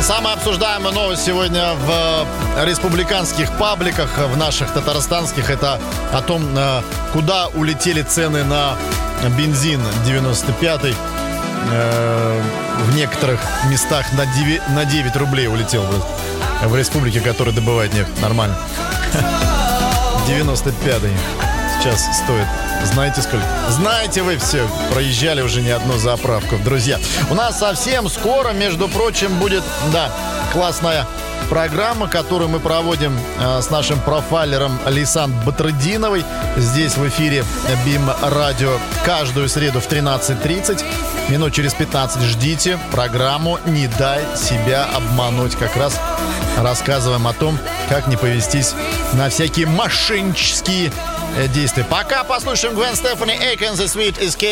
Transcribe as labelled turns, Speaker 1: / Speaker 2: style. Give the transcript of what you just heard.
Speaker 1: Самая обсуждаемая новость сегодня в республиканских пабликах, в наших татарстанских, это о том, куда улетели цены на бензин 95-й. В некоторых местах на 9 рублей улетел в республике, которая добывает нефть. Нормально. 95-й сейчас стоит. Знаете сколько? Знаете вы все. Проезжали уже не одну заправку, друзья. У нас совсем скоро, между прочим, будет, классная программа, которую мы проводим с нашим профайлером Лейсан Батрыдиновой. Здесь в эфире БИМ Радио каждую среду в 13:30. Минут через 15 ждите программу «Не дай себя обмануть». Как раз рассказываем о том, как не повестись на всякие мошеннические действия. Пока послушаем Гвен Стефани, Эйкон, The Sweet Escape.